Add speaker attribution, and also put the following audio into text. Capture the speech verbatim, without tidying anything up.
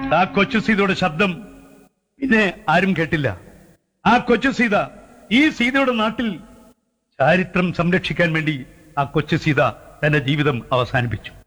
Speaker 1: ആ കൊച്ചു സീതയുടെ ശബ്ദം പിന്നെ ആരും കേട്ടില്ല. ആ കൊച്ചു സീത ഈ സീതയുടെ നാട്ടിൽ ചാരിത്രം സംരക്ഷിക്കാൻ വേണ്ടി ആ കൊച്ചു സീത തന്റെ ജീവിതം അവസാനിപ്പിച്ചു.